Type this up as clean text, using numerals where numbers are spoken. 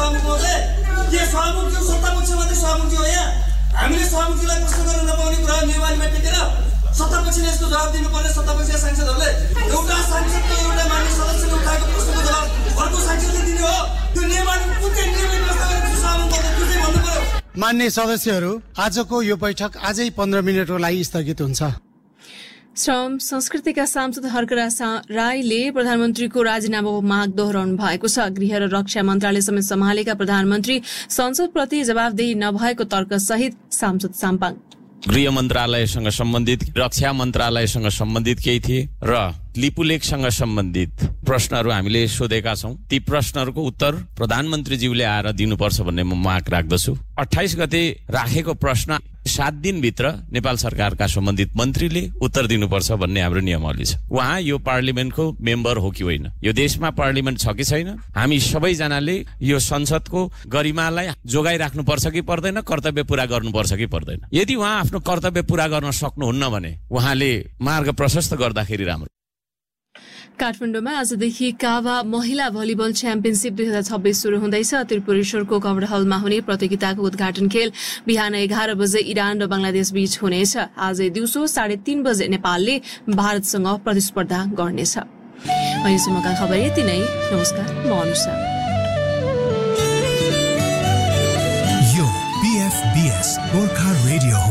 सभामुख महोदय, के सभामुख जो सत्तापक्ष मात्रै सभामुख हो यहाँ? हामीले सभामुखलाई प्रश्न गर्न नपाउने कुरा नियमावलीमा टेकेर सत्तापक्षले यसको जवाब दिनुपर्ने। सत्तापक्षीय सांसदहरूले एउटा सांसदको एउटा मान्य सदस्यले उठाएको प्रश्नको जवाब अर्को सांसदले दिने हो। त्यो नियमावली कुन चाहिँ नियमले व्यवस्था गरेको सभामुख महोदय त्यो चाहिँ भन्नु पर्यो। मान्य सदस्यहरू, आजको यो बैठक आजै 15 मिनेटको लागि स्थगित हुन्छ। श्रम संस्कृतिका सांसद हर्कराज राईले प्रधानमन्त्रीको राजीनामाको माग दोहोऱ्याउनु भएको छ। गृह र रक्षा मन्त्रालय समेत सम्हालेका प्रधानमन्त्री संसदप्रति जवाबदेही नभएको तर्कसहित सांसद साम्पाङ गृह मन्त्रालयसँग सम्बन्धित, रक्षा मन्त्रालयसँग सम्बन्धित केही थिए र लिपुलेखसँग सम्बन्धित प्रश्नहरू हामीले सोधेका छौं। ती प्रश्नहरूको उत्तर प्रधानमन्त्रीज्यूले आएर दिनुपर्छ भन्ने म माग राख्दछु। 28 गते राखेको प्रश्न 7 दिनभित्र नेपाल सरकारका सम्बन्धित मन्त्रीले उत्तर दिनुपर्छ भन्ने हाम्रो नियमावली छ। उहाँ यो पार्लिमेन्टको मेम्बर हो कि होइन, यो देशमा पार्लिमेन्ट छ कि छैन, हामी सबैजनाले यो संसदको गरिमालाई जोगाइराख्नुपर्छ कि पर्दैन, कर्तव्य पूरा गर्नुपर्छ कि पर्दैन। यदि उहाँ आफ्नो कर्तव्य पूरा गर्न सक्नुहुन्न भने उहाँले मार्ग प्रशस्त गर्दाखेरि राम्रो। काठमाडौँमा आजदेखि काभा महिला भलिबल च्याम्पियनशिप 2026 सुरु हुँदैछ। त्रिपुरेश्वरको कवर हलमा हुने प्रतियोगिताको उद्घाटन खेल बिहान 11 बजे इरान र बंगलादेश बीच हुनेछ। आज दिउँसो 3:30 बजे नेपालले भारतसँग प्रतिस्पर्धा गर्नेछ। अहिलेसम्मका खबर यति नै। नमस्कार, म अनुषा। यो PFBS गोर्खा रेडियो